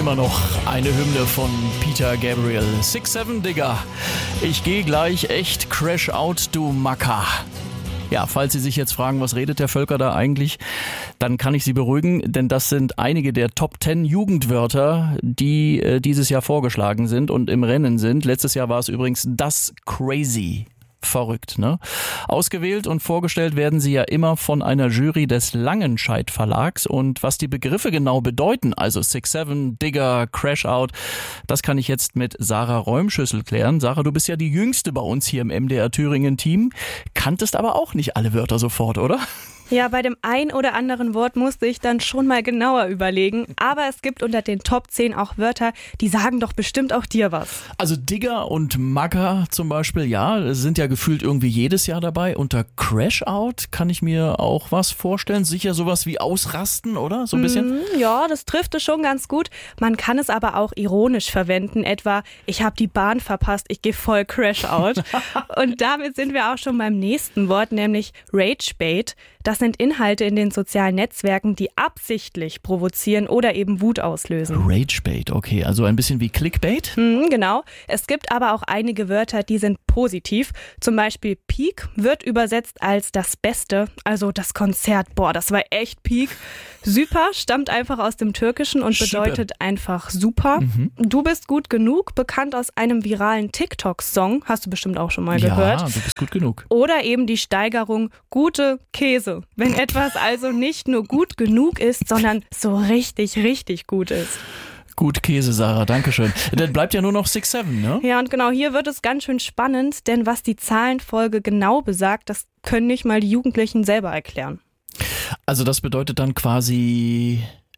immer noch eine Hymne von Peter Gabriel. 6-7, Digga. Ich gehe gleich echt crash out, du Macker. Ja, falls Sie sich jetzt fragen, was redet der Völker da eigentlich, dann kann ich Sie beruhigen, denn das sind einige der Top 10 Jugendwörter, die dieses Jahr vorgeschlagen sind und im Rennen sind. Letztes Jahr war es übrigens das Crazy. Verrückt, ne? Ausgewählt und vorgestellt werden sie ja immer von einer Jury des Langenscheidt Verlags und was die Begriffe genau bedeuten, also 6-7, Digger, Crash Out, das kann ich jetzt mit Sarah Räumschüssel klären. Sarah, du bist ja die Jüngste bei uns hier im MDR Thüringen Team, kanntest aber auch nicht alle Wörter sofort, oder? Ja, bei dem ein oder anderen Wort musste ich dann schon mal genauer überlegen. Aber es gibt unter den Top 10 auch Wörter, die sagen doch bestimmt auch dir was. Also Digger und Magger zum Beispiel, ja, sind ja gefühlt irgendwie jedes Jahr dabei. Unter Crash Out kann ich mir auch was vorstellen. Sicher sowas wie ausrasten, oder? So ein bisschen? Ja, das trifft es schon ganz gut. Man kann es aber auch ironisch verwenden. Etwa, ich habe die Bahn verpasst, ich gehe voll Crash Out. Und damit sind wir auch schon beim nächsten Wort, nämlich Ragebait. Das sind Inhalte in den sozialen Netzwerken, die absichtlich provozieren oder eben Wut auslösen. Ragebait, okay, also ein bisschen wie Clickbait? Genau. Es gibt aber auch einige Wörter, die sind positiv. Zum Beispiel Peak wird übersetzt als das Beste, also das Konzert. Boah, das war echt Peak. Super stammt einfach aus dem Türkischen und bedeutet einfach super. Du bist gut genug, bekannt aus einem viralen TikTok-Song, hast du bestimmt auch schon mal gehört. Ja, du bist gut genug. Oder eben die Steigerung gute Käse. Wenn etwas also nicht nur gut genug ist, sondern so richtig, richtig gut ist. Gut Käse, Sarah, dankeschön. Dann bleibt ja nur noch 6-7, ne? Ja, und genau hier wird es ganz schön spannend, denn was die Zahlenfolge genau besagt, das können nicht mal die Jugendlichen selber erklären. Also das bedeutet dann quasi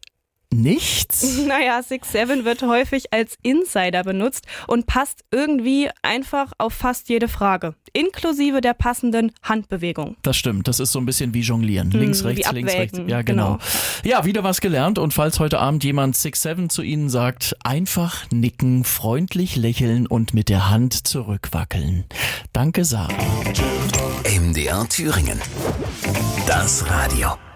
nichts? Naja, 6-7 wird häufig als Insider benutzt und passt irgendwie einfach auf fast jede Frage, inklusive der passenden Handbewegung. Das stimmt, das ist so ein bisschen wie Jonglieren. Links, rechts, links, rechts. Ja, genau. Ja, wieder was gelernt und falls heute Abend jemand 6-7 zu Ihnen sagt, einfach nicken, freundlich lächeln und mit der Hand zurückwackeln. Danke, Sarah. MDR Thüringen. Das Radio.